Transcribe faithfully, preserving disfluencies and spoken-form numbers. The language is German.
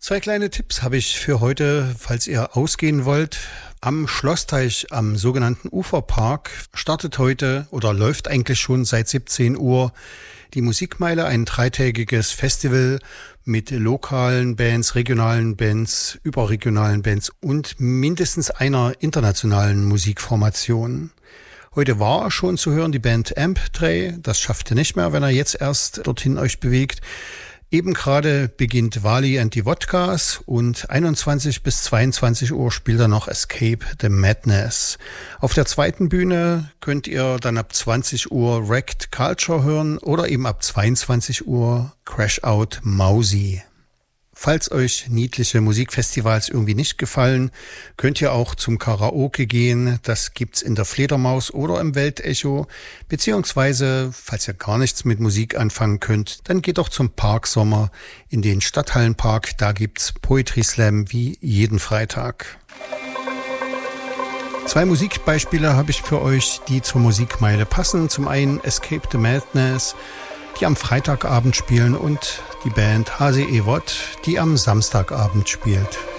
Zwei kleine Tipps habe ich für heute, falls ihr ausgehen wollt. Am Schlossteich am sogenannten Uferpark startet heute oder läuft eigentlich schon seit siebzehn Uhr die Musikmeile, ein dreitägiges Festival mit lokalen Bands, regionalen Bands, überregionalen Bands und mindestens einer internationalen Musikformation. Heute war schon zu hören die Band Amptray, das schafft ihr nicht mehr, wenn ihr jetzt erst dorthin euch bewegt. Eben gerade beginnt Wally and die Wodkas und einundzwanzig bis zweiundzwanzig Uhr spielt er noch Escape the Madness. Auf der zweiten Bühne könnt ihr dann ab zwanzig Uhr Wrecked Culture hören oder eben ab zweiundzwanzig Uhr Crash Out Mausi. Falls euch niedliche Musikfestivals irgendwie nicht gefallen, könnt ihr auch zum Karaoke gehen. Das gibt's in der Fledermaus oder im Weltecho. Beziehungsweise, falls ihr gar nichts mit Musik anfangen könnt, dann geht doch zum Parksommer in den Stadthallenpark. Da gibt's Poetry Slam wie jeden Freitag. Zwei Musikbeispiele habe ich für euch, die zur Musikmeile passen. Zum einen Escape the Madness, die am Freitagabend spielen, und die Band Hase Evot, die am Samstagabend spielt.